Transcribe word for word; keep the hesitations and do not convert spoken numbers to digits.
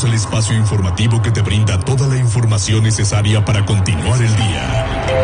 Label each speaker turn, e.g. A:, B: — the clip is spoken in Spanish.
A: el espacio informativo que te brinda toda la información necesaria para continuar el día.